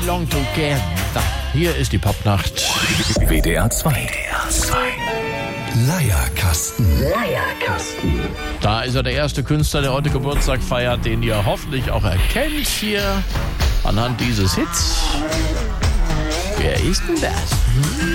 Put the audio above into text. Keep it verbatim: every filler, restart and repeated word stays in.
belong together. Hier ist die Popnacht. W D R zwei. W D R zwei. Leierkasten. Leierkasten. Da ist er, der erste Künstler, der heute Geburtstag feiert, den ihr hoffentlich auch erkennt hier anhand dieses Hits. Wer ist denn das? Hm?